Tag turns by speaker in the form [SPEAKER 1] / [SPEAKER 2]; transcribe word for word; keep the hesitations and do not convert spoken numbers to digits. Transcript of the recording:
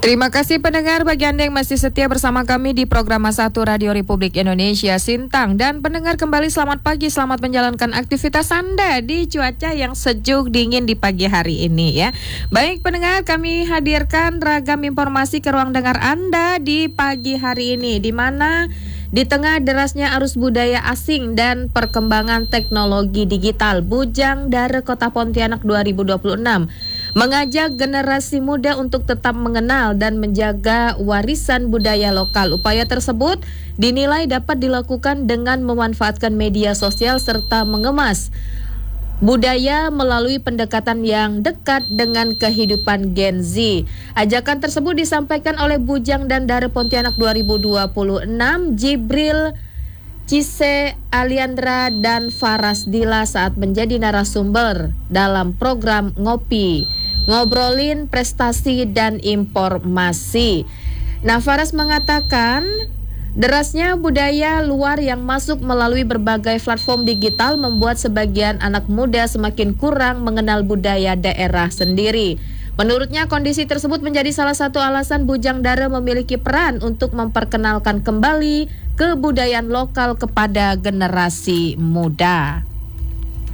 [SPEAKER 1] Terima kasih pendengar bagi Anda yang masih setia bersama kami di program satu Radio Republik Indonesia Sintang. Dan pendengar kembali selamat pagi, selamat menjalankan aktivitas Anda di cuaca yang sejuk dingin di pagi hari ini ya. Baik pendengar, kami hadirkan ragam informasi ke ruang dengar Anda di pagi hari ini, di mana di tengah derasnya arus budaya asing dan perkembangan teknologi digital, Bujang Dara Kota Pontianak dua ribu dua puluh enam mengajak generasi muda untuk tetap mengenal dan menjaga warisan budaya lokal. Upaya tersebut dinilai dapat dilakukan dengan memanfaatkan media sosial serta mengemas budaya melalui pendekatan yang dekat dengan kehidupan Gen Z. Ajakan tersebut disampaikan oleh Bujang dan Dara Pontianak dua ribu dua puluh enam, Jibril Cise Aliandra dan Faras Dila saat menjadi narasumber dalam program Ngopi, Ngobrolin Prestasi dan Informasi. Nah, Faras mengatakan derasnya budaya luar yang masuk melalui berbagai platform digital membuat sebagian anak muda semakin kurang mengenal budaya daerah sendiri. Menurutnya, kondisi tersebut menjadi salah satu alasan Bujang Dara memiliki peran untuk memperkenalkan kembali kebudayaan lokal kepada generasi muda.